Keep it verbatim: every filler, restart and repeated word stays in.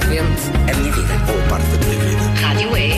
envolvente. A minha vida. Boa parte da minha vida. Rádio é